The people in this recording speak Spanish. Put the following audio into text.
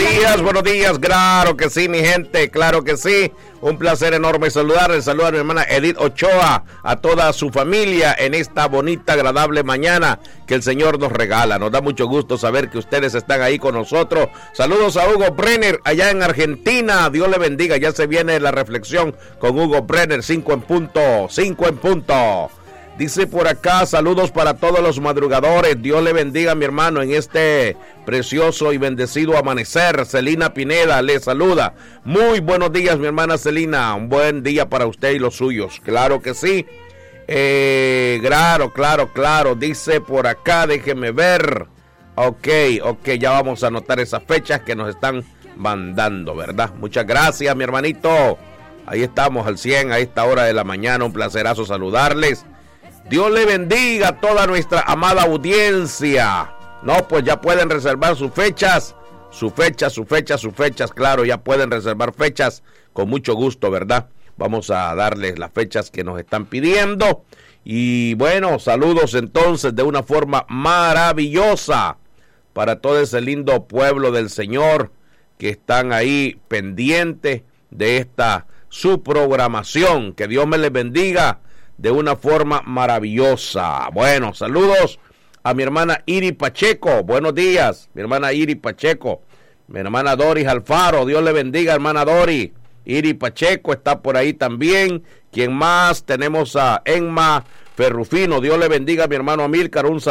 días, claro que sí, mi gente, claro que sí. Un placer enorme saludarles, saludar a mi hermana Edith Ochoa, a toda su familia en esta bonita, agradable mañana que el Señor nos regala. Nos da mucho gusto saber que ustedes están ahí con nosotros. Saludos a Hugo Brenner allá en Argentina, Dios le bendiga, ya se viene la reflexión con Hugo Brenner, 5 en punto. Dice por acá, saludos para todos los madrugadores. Dios le bendiga, mi hermano, en este precioso y bendecido amanecer. Celina Pineda le saluda. Muy buenos días, mi hermana Celina. Un buen día para usted y los suyos. Claro que sí. Claro. Dice por acá, déjeme ver. Ok, ya vamos a anotar esas fechas que nos están mandando, ¿verdad? Muchas gracias, mi hermanito. Ahí estamos al 100 a esta hora de la mañana. Un placerazo saludarles. Dios le bendiga a toda nuestra amada audiencia. No, pues ya pueden reservar sus fechas. Sus fechas, claro, ya pueden reservar fechas con mucho gusto, ¿verdad? Vamos a darles las fechas que nos están pidiendo. Y bueno, saludos entonces de una forma maravillosa para todo ese lindo pueblo del Señor que están ahí pendientes de esta su programación. Que Dios me les bendiga de una forma maravillosa. Bueno, saludos a mi hermana Iri Pacheco. Buenos días, mi hermana Iri Pacheco. Mi hermana Doris Alfaro. Dios le bendiga, hermana Doris. Iri Pacheco está por ahí también. ¿Quién más? Tenemos a Emma Ferrufino. Dios le bendiga, mi hermano Amílcar. Un saludo.